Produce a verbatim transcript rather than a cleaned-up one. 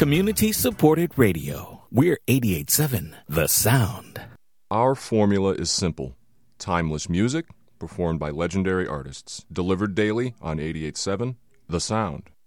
Community-supported radio. We're eighty-eight point seven The Sound. Our formula is simple. Timeless music, performed by legendary artists. Delivered daily on eighty-eight point seven The Sound.